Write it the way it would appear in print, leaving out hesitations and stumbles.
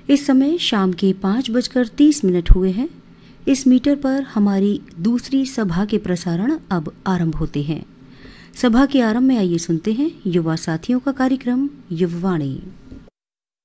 इस समय शाम के 5:30 हुए हैं। इस मीटर पर हमारी दूसरी सभा के प्रसारण अब आरंभ होते हैं। सभा के आरंभ में आइए सुनते हैं युवा साथियों का कार्यक्रम युववाणी।